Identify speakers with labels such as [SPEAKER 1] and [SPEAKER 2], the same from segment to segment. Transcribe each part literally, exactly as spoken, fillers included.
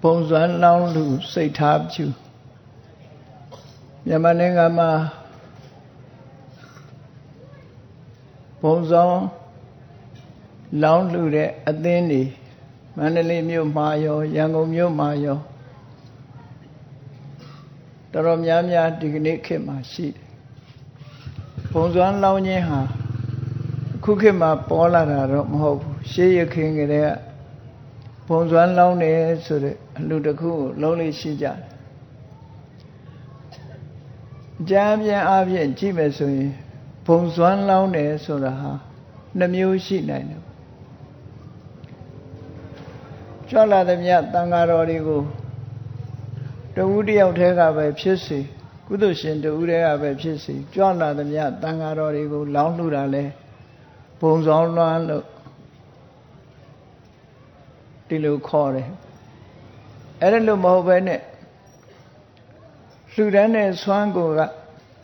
[SPEAKER 1] ဘုံစွမ်းလောင်းလူစိတ်ထားပြုမြန်မာနိုင်ငံမှာဘုံစွမ်းလောင်းလူတဲ့အသင်းတွေမန္တလေးမြို့မှာရောရန်ကုန်မြို့မှာရောတော်တော်များများဒီကနေ့ခေတ်မှာရှိတယ်ဘုံစွမ်းလောင်းခြင်းဟာအခုခေတ်မှာပေါ်လာတာတော့မဟုတ်ဘူးရှေးရခင်ကတည်းကဘုံစွမ်းလောင်းတယ်ဆိုတဲ့အလှူတစ်ခုကိုလုံးလေးရှိကြတယ်အကြမ်းပြန်အပြင်ကြည့်မယ်ဆိုရင်ဘုံစွမ်းလောင်းတယ်ဆိုတာဟာနှမျိုးရှိနိုင်တယ်ကြွလာသမျှတန်ဃာတော်တွေကိုတဦးတယောက်တည်းကပဲဖြစ်စေကုသိုလ်ရှင်တဦးတည်းကပဲဖြစ်စေကြွလာသမျှတန်ဃာတော်တွေကိုလောင်းလှူတာလဲဘုံစွမ်းလောင်းလို့ဒီလိုခေါ်တယ်အဲ့ဒါလို့မဟုတ်ပဲနဲ့လှူဒန်းတဲ့ဆွမ်းကိုက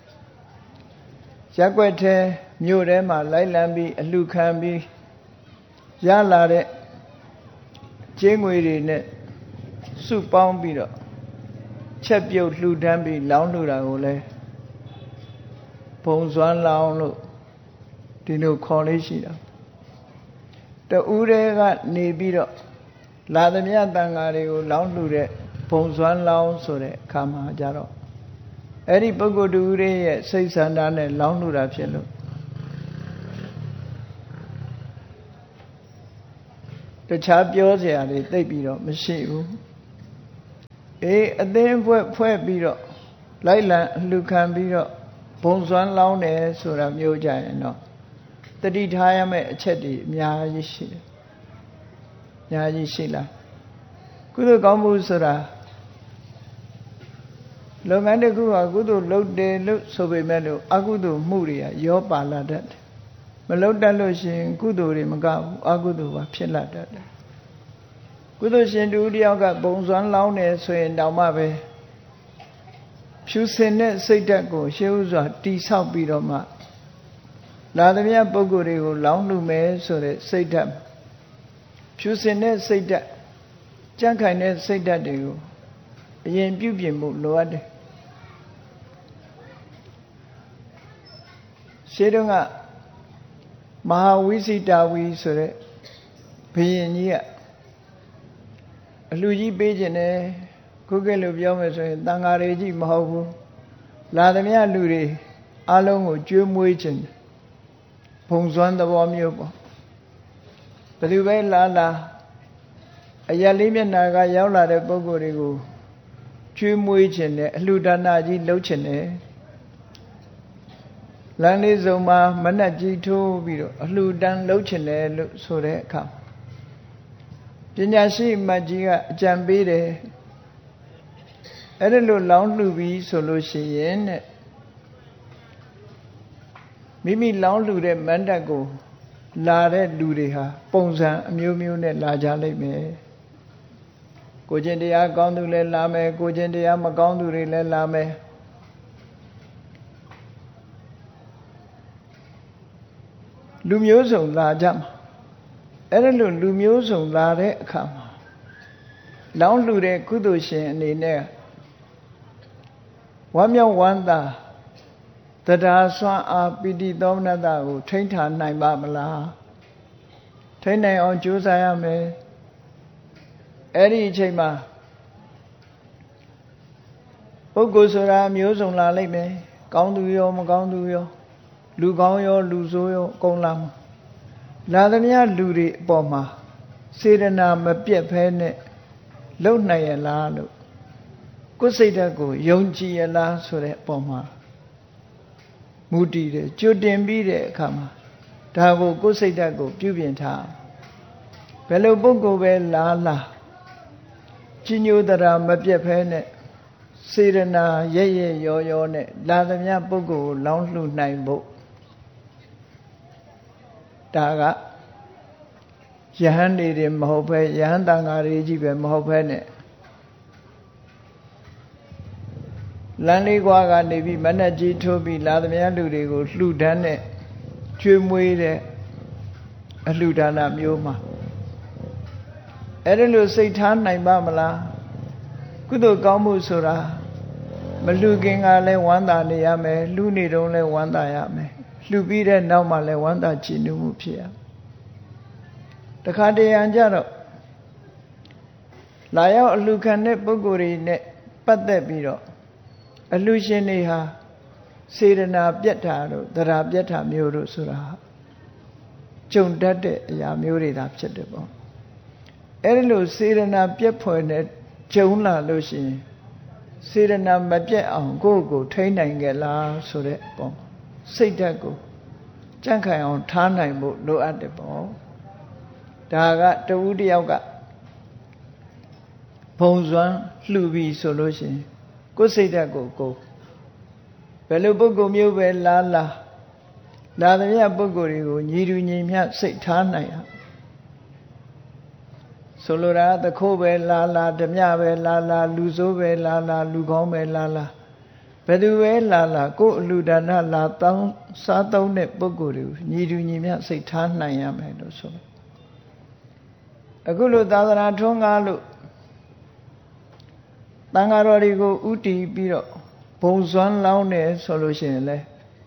[SPEAKER 1] ရက်ွက်ထဲမြို့ထဲမှာလိုက်လံပြီးအလှူခံပြီးရလာတဲ့ကျေးငွေတွေနဲ့စုပေါင်းပြီးတော့ချက်ပြုတ်လှူဒန်းပြီးလောင်းလှူတာကိုလည်းဘုံစွမ်းလောင်းလို့ဒီလိုခေါ်လေးရှိတာတဦးတည်းကနေပြီးတော့လာသမျှတန်ဃာတွေကိုလောင်းလှူတဲ့ဘုံစွမ်းလောင်းဆိုတဲ့အခါမှာကြတော့အဲ့ဒီပုဂ္ဂိုလ်တူရဲ့စိတ်ဆန္ဒနဲ့လောင်းလှူတာဖြစ်လို့တခြားပြောစရာတွေသိပ်ပြီးတော့မရှိဘူးအေးအသင်းဖွဲ့ဖွဲ့ပြီးတော့လိုက်လံအလှူခံပြီးတော့ဘုံစွမ်းလောင်းတယ်ဆိုတာမျိုးကြရင်တော့တတိထားရမယ့်အချက်တွေအများကြီးရှိတယ်အများကြီးရှိလားကုသိုလ်ကောင်းမှုဆိုတာလုပ်ငန်းတစ်ခုကကုသိုလ်လုပ်တယ်လို့ဆိုပေမဲ့လို့အကုသိုလ်မှုတွေကရောပါလာတတ်တယ်မလုပ်တတ်လို့ရှိရင်ကုသိုလ်တွေမကဘူးအကုသိုလ်ပါဖြစ်လာတတ်တယ်ကုသိုလ်ရှင်တူတယောက်ကဘုံစွမ်းလောင်းတယ်ဆိုရင်တောင်မှပဲဖြူစင်တဲ့စိတ်ဓာတ်ကိုရှေးဥစွာတိဆောက်ပြီးတော့မှလာသမျှပုဂ္ဂိုလ်တွေကိုလောင်းလှူမယ်ဆိုတဲ့စိတ်ဓာတ်ဖြူစင်တဲ့စိတ်ဓာတ်ကြံ့ခိုင်တဲ့စိတ်ဓာတ်တွေကိုအရင်ပြုပြင်ဖို့လိုအပ်တယ်ရှေးတုန်းကမဟာဝိစိတာဝီဆိုတဲ့ဘုရင်ကြီးကအလှူကြီးပေးခြင်းနဲ့ခုကဲ့လို့ပြောမယ်ဆိုရင်တန်ဃာတွေကြီးမဟုတ်ဘူးလာသမျှလူတွေအလုံးကိုကျွေးမွေးခြင်းဘုံစွမ်းသဘောမျိုးပေါ့ဘယ်သူပဲလာလာအရက်လေးမျက်နှာကရောက်လာတဲ့ပုဂ္ဂိုလ်တွေကိုကျွေးမွေးခြင်းနဲ့အလှူဒါနကြီးလုပ်ခြင်းနဲ့လမ်းလေးစုံမှာမနှက်ကြီးထိုးပြီးတော့အလှူဒန်းလုပ်ခြင်းနဲ့လို့ဆိုတဲ့အခါပညာရှိမတ်ကြီးကအကြံပေးတယ်အဲ့ဒါလို့လောင်းလှူပြီးဆိုလို့ရှိရင်တဲ့မိမိလောင်းလှူတဲ့မန္တကိုလာတဲ့လူတွေဟာပုံစံအမျိုးမျိုးနဲ့လာကြလိမ့်မယ်ကိုကျင့်တရားကောင်းသူလည်းလာမယ်ကိုကျင့်တရားမကောင်းသူတွေလည်းလာမယ်လူမျိုးစုံလာကြမှာအဲ့ဒါလို့လူမျိုးစုံလာတဲ့အခါမှာလောင်းလှူတဲ့ကုသိုလ်ရှင်အနေနဲ့ဝမ်းမြောက်ဝမ်းသာတရားစွမ်းအားပိဋိသောမနတကိုထိန်းထားနိုင်ပါမလားထိန်းနိုင်အောင်ကြိုးစားရမယ်အဲ့ဒီအချိန်မှာပုဂ္ဂိုလ်ဆိုတာမျိုးစုံလာလိမ့်မယ်ကောင်းသူရောမကောင်းသူရောလူကောင်းရောလူဆိုးရောအကုန်လာမှာလာသမျှလူတွေအပေါ်မှာစေတနာမပြတ်ဖဲနဲ့လုံနိုင်ရလားလို့ကိုယ်စိတ်ဓာတ်ကိုယုံကြည်ရလားဆိုတဲ့အပေါ်မှာမူတည်တယ်ကြိုတင်ပြီးတဲ့အခါမှာဒါကိုကိုယ်စိတ်ဓာတ်ကိုပြုပြင်ထားဘယ်လိုပုဂ္ဂိုလ်ပဲလာလာကြီးညိုတရာမပြတ်ဖဲနဲ့စေရနာရဲရဲရောရောနဲ့လာသမျှပုဂ္ဂိုလ်ကိုလောင်းလှူနိုင်ဖို့ဒါကယဟန်တွေတွေမဟုတ်ပဲယဟန်တန်ဃာတွေကြီးပဲမဟုတ်ပဲနဲ့လမ်းလေးကွာကနေပြီးမနှက်ကြီးထိုးပြီးလာသမျှလူတွေကိုလှူဒန်းတဲ့ကျွေးမွေးတဲ့အလှူဒါနမျိုးမှာအဲ့ဒါလို့စိတ်ထားနိုင်ပါမလားကုသိုလ်ကောင်းမှုဆိုတာမလှူခင်ကလည်းဝမ်းသာနေရမယ်လှူနေတုန်းလည်းဝမ်းသာရမယ်လှူပြီးတဲ့နောက်မှလည်းဝမ်းသာကြည်နူးမှုဖြစ်ရတခါတရံကြတော့လာရောက်အလှူခံတဲ့ပုဂ္ဂိုလ်တွေနဲ့ပတ်သက်ပြီးတော့အလှူရှင်တွေဟာစေတနာပြတ်တာတို့သရာပြတ်တာမျိုးတို့ဆိုတာကြုံတတ်တဲ့အရာမျိုးတွေသာဖြစ်တယ်ပေါ့အဲ့ဒီလိုစေတနာပြတ်ဖွယ်နဲ့ကြုံလာလို့ရှိရင်စေတနာမပြတ်အောင်ကိုယ့်ကိုထိန်းနိုင်ကြလားဆိုတဲ့ပေါ့စိတ်ဓာတ်ကိုကြံ့ခိုင်အောင်ထားနိုင်ဖို့လိုအပ်တယ်ပေါ့ဒါကတဝူးတယောက်ကဘုံစွမ်းလှူပြီးဆိုလို့ရှိရင်ကိုယ်စိတ်ဓာတ်ကိုကိုဘယ်လိုပုဂ္ဂိုလ်မျိုးပဲလာလာလာသမျှပုဂ္ဂိုလ်တွေကိုညီတူညီမျှစိတ်ထားနိုင်အောင်ဆိုလိုတာသခိုးပဲလာလာဓမြပဲလာလာလူဆိုးပဲလာလာလူကောင်းပဲလာလာဘယ်သူပဲလာလာကိုယ်အလူဒါနလာတောင်းစားသုံးတဲ့ပုဂ္ဂိုလ်တွေကိုညီတူညီမျှစိတ်ထားနိုင်ရမယ်လို့ဆိုတယ်အခုလိုသာသနာထွန်းကားလို့တန်ဃာတော်တွေကိုဥတီပြီးတော့ဘုံစွမ်းလောင်းတယ်ဆိုလို့ရှိရင်လေ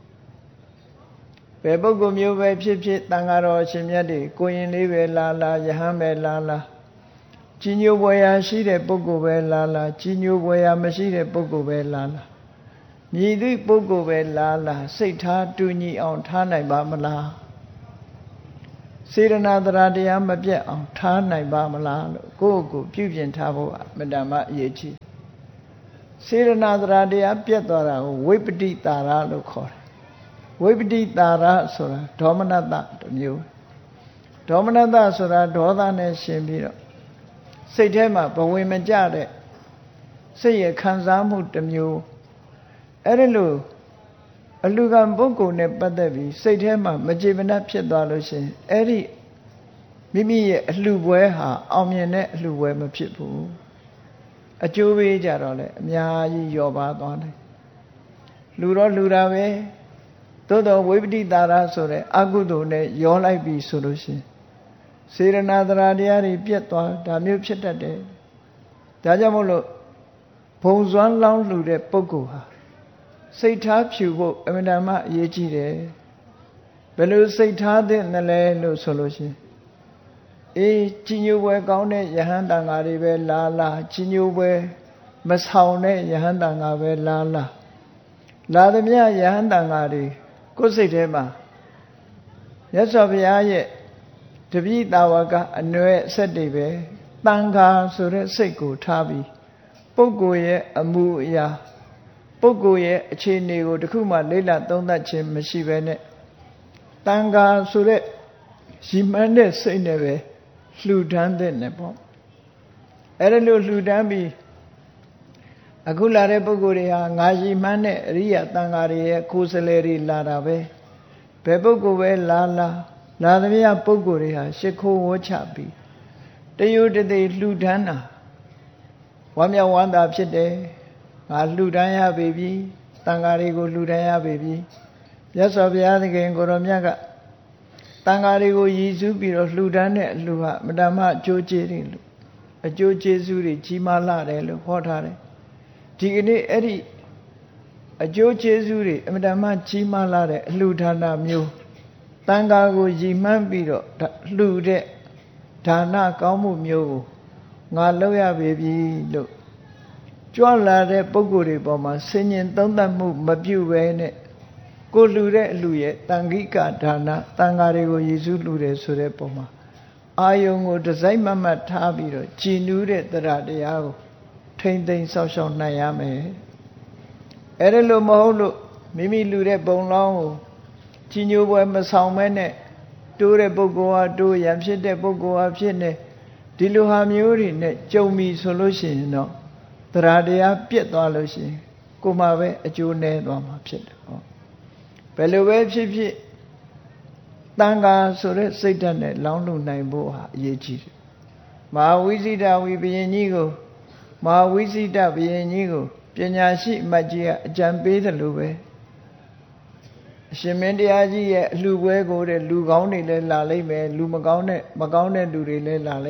[SPEAKER 1] ဘယ်ပုဂ္ဂိုလ်မျိုးပဲဖြစ်ဖြစ်တန်ဃာတော်အရှင်မြတ်တွေကိုရင်လေးပဲလာလာယဟန်ပဲလာလာကြီးညိုပွဲရာရှိတဲ့ပုဂ္ဂိုလ်ပဲလာလာကြီးညိုပွဲရာမရှိတဲ့ပုဂ္ဂိုလ်ပဲလာလာမြည်သည့်ပုဂ္ဂိုလ်ပဲလာလာစိတ်ထားတူညီအောင်ထားနိုင်ပါမလားစေရနာတရားတရားမပြတ်အောင်ထားနိုင်ပါမလားလို့ကိုယ့်ကိုပြုပြင်ထားဖို့အမတ္တမအရေးကြီးစေရနာတရားတရားပြတ်သွားတာကိုဝိပတိတာရလို့ခေါ်တယ်ဝိပတိတာရဆိုတာဒေါမနတတစ်မျိုးဒေါမနတဆိုတာဒေါသနဲ့ရှင်ပြီးတော့စိတ်ထဲမှာဘဝင်မကြတဲ့စိတ်ရခံစားမှုတစ်မျိုးအဲ့ဒီလိုအလူကံပုဂ္ဂိုလ်နဲ့ပတ်သက်ပြီးစိတ်ထဲမှာမကြေမနပ်ဖြစ်သွားလို့ရှိရင်အဲ့ဒီမိမိရဲ့အလှပွဲဟာအောင်မြင်တဲ့အလှပွဲမဖြစ်ဘူးအကျိုးပေးကြတော့လေအများကြီးလျော့ပါသွားတယ်လူတော့လူတာပဲသို့တော်ဝိပတိတာရဆိုတဲ့အကုသိုလ်နဲ့ရောလိုက်ပြီဆိုလို့ရှိရင်စေရနာတရားတရားတွေပြတ်သွားဒါမျိုးဖြစ်တတ်တယ်ဒါကြောင့်မို့လို့ဘုံစွမ်းလောင်းလှူတဲ့ပုဂ္ဂိုလ်ဟာစိတ်ထားဖြူဖို့အမှန်တမ်းအရေးကြီးတယ်ဘယ်လိုစိတ်ထားသင့်တယ်လဲလို့ဆိုလို့ရှိရင်အေးကြီးညိုပွဲကောင်းတဲ့ယဟန်တန်ဃာတွေပဲလာလာကြီးညိုပွဲမဆောင်တဲ့ယဟန်တန်ဃာပဲလာလာလာသမျှယဟန်တန်ဃာတွေကိုယ်စိတ်ထဲမှာမြတ်စွာဘုရားရဲ့တပိတာဝကအနွယ်အဆက်တွေပဲတန်ဃာဆိုတဲ့စိတ်ကိုထားပြီးပုဂ္ဂိုလ်ရဲ့အမှုအရာပုဂ္ဂိုလ်ရဲ့အခြေအနေကိုတခုမှလေ့လာသုံးသပ်ခြင်းမရှိဘဲနဲ့တန်ဃာဆိုတဲ့ရည်မှန်းတဲ့စိတ်နဲ့ပဲလှူဒန်းတဲ့နဲ့ပေါ့အဲ့ဒါလို့လှူဒန်းပြီးအခုလာတဲ့ပုဂ္ဂိုလ်တွေဟာငါရည်မှန်းတဲ့အရိယာတန်ဃာတွေရဲ့ကိုယ်စလဲတွေလာတာပဲဘယ်ပုဂ္ဂိုလ်ပဲလာလာလာသမျှပုဂ္ဂိုလ်တွေဟာရှ िख ိုးဝှချပြီးတယုတသိလှူဒန်းတာဝမ်းမြောက်ဝမ်းသာဖြစ်တယ်ငါလှူဒန်းရပေပြီတန်ဃာတွေကိုလှူဒန်းရပေပြီမြတ်စွာဘုရားသခင်ကိုရောမြတ်ကတန်ဃာတွေကိုရည်စူးပြီးတော့လှူဒန်းတဲ့အလှူဟာမတ္တမအကျိုးကျေးတွေလို့အကျိုးကျေးဇူးတွေကြီးမားလာတယ်လို့ဟောထားတယ်ဒီကနေ့အဲ့ဒီအကျိုးကျေးဇူးတွေအမတ္တမကြီးမားလာတဲ့အလှူဒါနမျိုးတန်ဃာကိုရည်မှန်းပြီးတော့လှူတဲ့ဒါနကောင်းမှုမျိုးကိုငါလုပ်ရပေပြီလို့ကြွလာတဲ့ပုဂ္ဂိုလ်တွေပေါ်မှာဆင်ញင်သုံးသပ်မှုမပြုဘဲနဲ့ကိုလှူတဲ့အလှူရဲ့တန်ခိကဒါနတန်ဃာတွေကိုရည်စူးလှူတယ်ဆိုတဲ့ပုံမှာအာယုံကိုဒီဇိုင်းမမတ်ထားပြီးတော့ကြည်နူးတဲ့တရားတရားကိုထိမ့်သိမ်းဆောက်ရှောက်နိုင်ရမယ်အဲ့ဒါလို့မဟုတ်လို့မိမိလှူတဲ့ပုံလောင်းကိုကြီးညိုပွဲမဆောင်မဲနဲ့တိုးတဲ့ပုဂ္ဂိုလ်ဟာတိုးရံဖြစ်တဲ့ပုဂ္ဂိုလ်ဟာဖြစ်နေဒီလိုဟာမျိုးတွေနဲ့ကြုံပြီဆိုလို့ရှိရင်တော့တရားတရားပြတ်သွားလို့ရှိရင်ကိုမှပဲအကျိုးနည်းသွားမှာဖြစ်တယ်ဟောဘယ်လိုပဲဖြစ်ဖြစ်တန်ခါဆိုတဲ့စိတ်ဓာတ်နဲ့လောင်းလို့နိုင်ဖို့ဟာအရေးကြီးတယ်မဟာဝိဇိတဝိဘယင်ကြီးကိုမဟာဝိဇိတဘယင်ကြီးကိုပညာရှိအမတ်ကြီးကအကြံပေးတယ်လို့ပဲအရှင်မင်းတရားကြီးရဲ့အလှပွဲကိုတဲ့လူကောင်းတွေလည်းလာလိမ့်မယ်လူမကောင်းတဲ့မကောင်းတဲ့လူတွေလည်းလာလိမ့်မယ်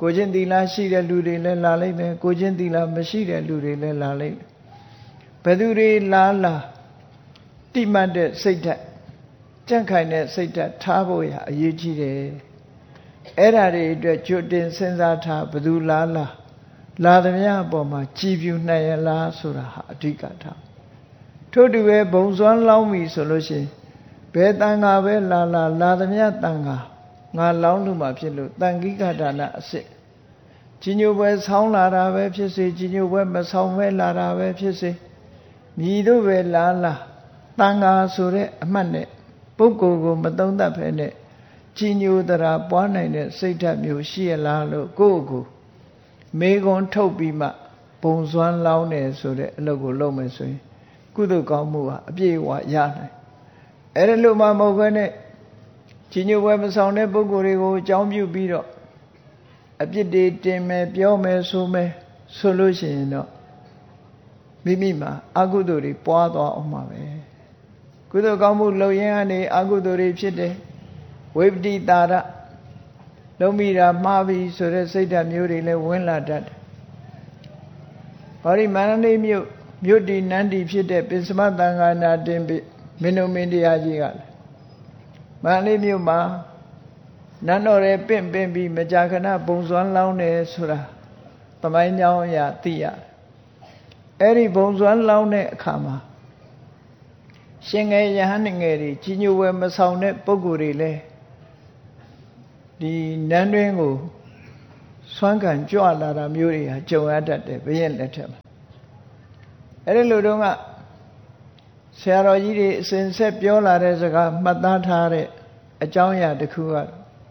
[SPEAKER 1] ကိုချင်းသီလရှိတဲ့လူတွေလည်းလာလိမ့်မယ်ကိုချင်းသီလမရှိတဲ့လူတွေလည်းလာလိမ့်မယ်ဘယ်သူတွေလာလာတိမှတ်တဲ့စိတ်ဓာတ်ကြံ့ခိုင်တဲ့စိတ်ဓာတ်ထားဖို့ရအရေးကြီးတယ်အဲ့ဓာတွေအတွက်ကြိုတင်စဉ်းစားထားဘယ်သူလာလာလာသမျှအပေါ်မှာကြည်ပြူနိုင်ရလားဆိုတာဟာအဓိကထားထို့တူပဲဘုံစွမ်းလောင်းပြီဆိုလို့ရှိရင်ဘယ်တန်ခါပဲလာလာလာသမျှတန်ခါငါလောင်းလို့မှဖြစ်လို့တန်ခိကဒါနအစစ်ကြီးညိုပွဲဆောင်းလာတာပဲဖြစ်စေကြီးညိုပွဲမဆောင်းပဲလာတာပဲဖြစ်စေမြည်တို့ပဲလာလာတန်ခါဆိုတဲ့အမှတ်နဲ့ပုဂ္ဂိုလ်ကိုမသုံးသပ်ဖဲနဲ့ကြီးညိုတရာပွားနိုင်တဲ့စိတ်ဓာတ်မျိုးရှိရလားလို့ကိုယ့်ကိုမေခွန်းထုတ်ပြီးမှပုံစွမ်းလောင်းတယ်ဆိုတဲ့အလုပ်ကိုလုပ်မယ်ဆိုရင်ကုသိုလ်ကောင်းမှုဟာအပြည့်အဝရနိုင်အဲ့ဒါလို့မှမဟုတ်ဘဲနဲ့ကြီးညိုပွဲမဆောင်တဲ့ပုဂ္ဂိုလ်တွေကိုအကြောင်းပြုပြီးတော့အပြစ်တွေတင်မယ်ပြောမယ်ဆိုမယ်ဆိုလို့ရှိရင်တော့မိမိမှာအကုသိုလ်တွေပွားသွားအောင်မှာပဲကုသိုလ်ကောင်းမှုလုပ်ရင်ကနေအကုသိုလ်တွေဖြစ်တယ်ဝိပတိတာရလုံးမိတာမှားပြီဆိုတဲ့စိတ်ဓာတ်မျိုးတွေလည်းဝင်လာတတ်တယ်ဟောဒီမန္တလေးမြို့မြို့တည်နန်းတည်ဖြစ်တဲ့ပိစမသံဃာနာတင်ပိမင်းတို့မင်းတရားကြီးကလည်းမန္တလေးမြို့မှာနန်းတော်ရဲ့ပင့်ပင့်ပြီးမကြာခဏပုံစွမ်းလောင်းတယ်ဆိုတာသမိုင်းကြောင်းအရာသိရအဲ့ဒီပုံစွမ်းလောင်းတဲ့အခါမှာရှင်ငယ်ယဟန်ငယ်တွေကြီးညိုဝဲမဆောင်တဲ့ပုဂ္ဂိုလ်တွေလည်းဒီနန်းတွင်းကိုဆွမ်းခံကြွလာတာမျိုးတွေဟာကြုံရတတ်တယ်ဘုရင်လက်ထက်မှာအဲ့ဒီလိုတုန်းကဆရာတော်ကြီးတွေအစဉ်ဆက်ပြောလာတဲ့စကားမှတ်သားထားတဲ့အကြောင်းအရာတစ်ခုက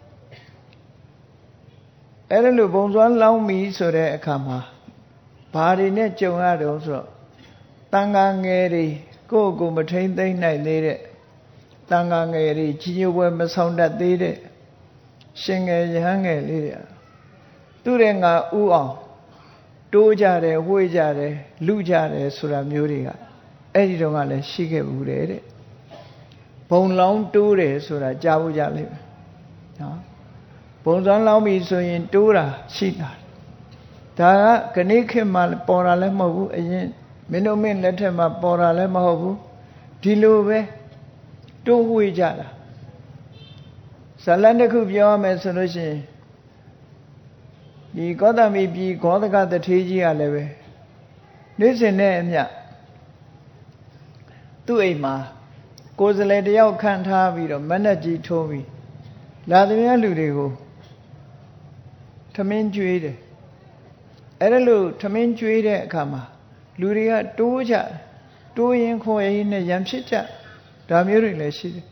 [SPEAKER 1] အဲ့ဒီလိုဘုံစွမ်းလောင်းပြီဆိုတဲ့အခါမှာဘာတွေနဲ့ကြုံရတော့ဆိုတော့တန်ခါငယ်တွေကိုယ့်ကိုမထိမ့်သိမ့်နိုင်သေးတဲ့တန်ခါငယ်တွေကြီးညိုပွဲမဆောင်တတ်သေးတဲ့ရှင်ငယ်ရဟန်းငယ်လေးတွေသူတဲ့ငါဥအောင်တိုးကြတယ်ဝှေ့ကြတယ်လူကြတယ်ဆိုတာမျိုးတွေကအဲ့ဒီတော့ကလည်းရှိခဲ့ဘူးတဲ့ဘုံလောင်းတိုးတယ်ဆိုတာကြားဖို့ကြလိမ့်မယ်နော်ဘုံစွမ်းလောင်းပြီဆိုရင်တိုးတာရှိတာဒါကခဏခေတ်မှာပေါ်တာလည်းမဟုတ်ဘူးအရင်မင်းတို့မင်းလက်ထက်မှာပေါ်တာလည်းမဟုတ်ဘူးဒီလိုပဲတိုးဝှေ့ကြတာဇလန်တစ်ခုပြောရမယ်ဆိုလို့ရှိရင်ဒီကောသမီပြည်ဂေါသကတထေးကြီးကလည်းပဲနေ့စဉ်နဲ့အမျှသူ့အိမ်မှာကိုယ်စလဲတယောက်ခန့်ထားပြီးတော့မနဲ့ကြီးထိုးပြီးလာသမျှလူတွေကိုထမင်းကျွေးတယ်အဲ့ဒါလို့ထမင်းကျွေးတဲ့အခါမှာလူတွေကတိုးကြတိုးရင်ခေါ်ရင်နဲ့ရံဖြစ်ကြဒါမျိုးတွေလည်းရှိတယ်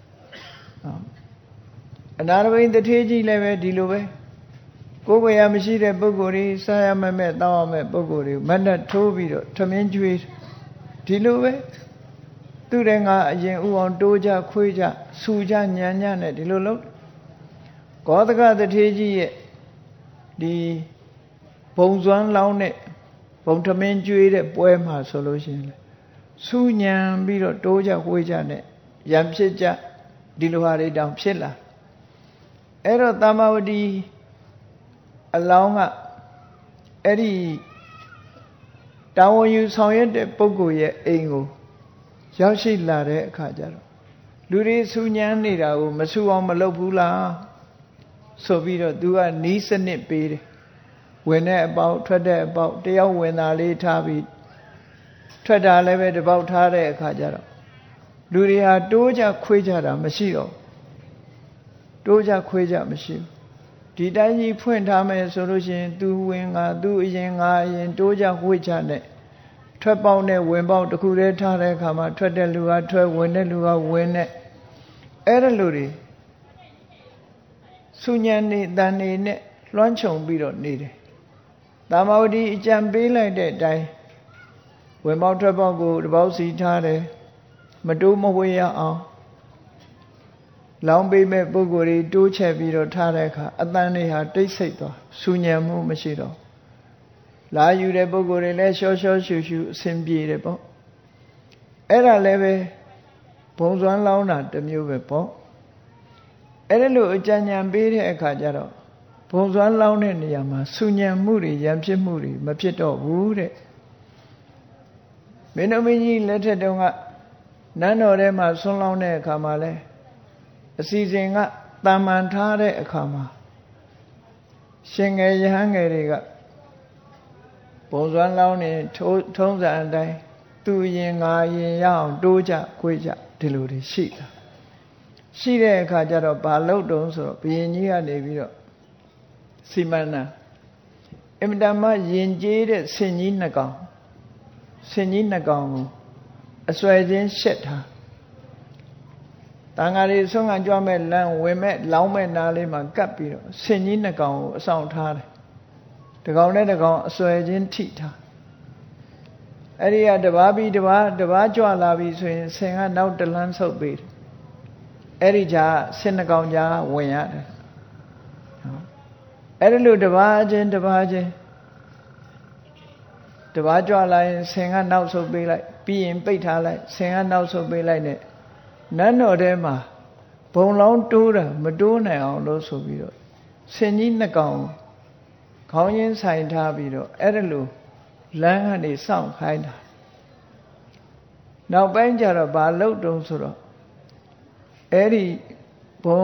[SPEAKER 1] အနာရဘိန်တထေးကြီးလည်းပဲဒီလိုပဲကိုယ်ဝေယမရှိတဲ့ပုဂ္ဂိုလ်တွေစားရမဲ့မဲ့တောင်းရမဲ့ပုဂ္ဂိုလ်တွေမနဲ့ထိုးပြီးတော့ထမင်းကျွေးဒီလိုပဲသူတဲ့ငါအရင်ဥအောင်တိုးကြခွေးကြဆူကြညံညံ့နဲ့ဒီလိုလုပ်ဂေါသကတထေးကြီးရဲ့ဒီဘုံစွမ်းလောင်းတဲ့ဘုံထမင်းကျွေးတဲ့ပွဲမှာဆိုလို့ရှိရင်ဆူညံပြီးတော့တိုးကြခွေးကြနဲ့ရံဖြစ်ကြဒီလိုဟာတွေတောင်ဖြစ်လာအဲ့တော့တမ္မာဝတီအလောင်းကအဲ့ဒီတာဝန်ယူဆောင်ရွက်တဲ့ပုဂ္ဂိုလ်ရဲ့အိမ်ကိုရောက်ရှိလာတဲ့အခါကျတော့လူတွေဆူညံနေတာကိုမဆူအောင်မလုပ်ဘူးလားဆိုပြီးတော့သူကနီးစနစ်ပေးတယ်ဝင်တဲ့အပေါက်ထွက်တဲ့အပေါက်တယောက်ဝင်တာလေးထားပြီးထွက်တာလည်းပဲတပေါက်ထားတဲ့အခါကျတော့လူတွေဟာတိုးကြခွေးကြတာမရှိတော့တိုးကြခွေးကြမရှိဘူးဒီတိုင်းကြီးဖွင့်ထားမယ်ဆိုလို့ရှိရင်သူဝင်ငါသူအရင်ငါအရင်တိုးကြခွေးကြနဲ့ထွက်ပေါက်နဲ့ဝင်ပေါက်တစ်ခုတည်းထားတဲ့အခါမှာထွက်တဲ့လူကထွက်ဝင်တဲ့လူကဝင်နဲ့အဲ့ဒါလူတွေဆူညံနေတန်နေနဲ့လွှမ်းခြုံပြီးတော့နေတယ်တာမဝတီအကြံပေးလိုက်တဲ့အတိုင်းဝင်ပေါက်ထွက်ပေါက်ကိုတပေါက်စီထားတယ်မတိုးမဝေးရအောင်လောင်းပေးမဲ့ပုဂ္ဂိုလ်တွေတိုးချက်ပြီးတော့ထားတဲ့အခါအတန်တွေဟာတိတ်ဆိတ်သွားဆူညံမှုမရှိတော့လာယူတဲ့ပုဂ္ဂိုလ်တွေလည်းရှောရှောရှုရှုအဆင်ပြေတယ်ပေါ့အဲ့ဒါလည်းပဲဘုံစွမ်းလောင်းတာတစ်မျိုးပဲပေါ့အဲ့ဒါလို့အကြံဉာဏ်ပေးတဲ့အခါကျတော့ဘဘုံစွမ်းလောင်းတဲ့နေရာမှာဆူညံမှုတွေရံဖြစ်မှုတွေမဖြစ်တော့ဘူးတဲ့မင်းတို့မင်းကြီးလက်ထက်တုန်းကနန်းတော်ထဲမှာဆွန်းလောင်းတဲ့အခါမှာလဲအစီအစဉ်ကတာမန်ထားတဲ့အခါမှာရှင်ငယ်ရဟန်းငယ်တွေကဘုံစွမ်းလောင်းနေထုံးစံအတိုင်းသူရင်ငါရင်ရအောင်တိုးကြခွေးကြဒီလိုတွေရှိတာရှိတဲ့အခါကျတော့ဘာလို့တုံးဆိုတော့ဘုရင်ကြီးကနေပြီးတော့စီမံနာအင်မတန်မှယဉ်ကျေးတဲ့ဆင်ကြီးနှစ်ကောင်ဆင်ကြီးနှစ်ကောင်ကိုအစွဲချင်းရှက်ထားတန်ဃာတွေဆုံးကကြွမဲ့လမ်းဝင်မဲ့လောင်းမဲ့နားလေးမှာကပ်ပြီးတော့ဆင်ကြီးနှစ်ကောင်ကိုအဆောင်ထားတယ်တကောင်နဲ့တကောင်အစွဲချင်းထိထားအဲ့ဒီကတပါးပြီးတပါးတပါးကြွလာပြီဆိုရင်ဆင်ကနောက်တလန်းဆုပ်ပေးတယ်အဲ့ဒီကြာဆင်နှစ်ကောင်ကြာဝင်ရတယ်အဲ့ဒီလိုတပါးချင်းတပါးချင်းတပါးကြွလာရင်ဆင်ကနောက်ဆုပ်ပေးလိုက်ပြီးရင်ပိတ်ထားလိုက်ဆင်ကနောက်ဆုပ်ပေးလိုက်နဲ့နန်းတော်ထဲမှာဘုံလောင်းတိုးတာမတိုးနိုင်အောင်လို့ဆိုပြီးတော့ဆင်ကြီးနှစ်ကောင်ခေါင်းရင်းဆိုင်ထားပြီးတော့အဲ့ဒါလိုလမ်းကနေစောင့်ခိုင်းတာနောက်ပိုင်းကျတော့ဘာလုပ်တုံးဆိုတော့အဲ့ဒီဘုံ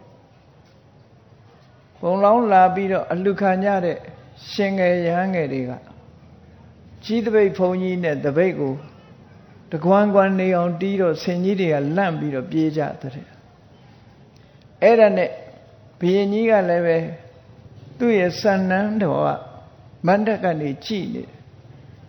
[SPEAKER 1] ဘုံလောင်းလာပြီးတော့အလှခံကြတဲ့ရှင်ငယ်ရဟန်းငယ်တွေကကြီးတပိတ်ဘုံကြီးနဲ့တပိတ်ကိုတကွမ်းကွမ်းနေအောင်တီးတော့ဆင်ကြီးတွေကလန့်ပြီးတော့ပြေးကြတဲ့အဲ့ဒါနဲ့ဘုရင်ကြီးကလည်းပဲသူ့ရဲ့စံနန်းတော်ကမန္တကနေကြည်နေတယ်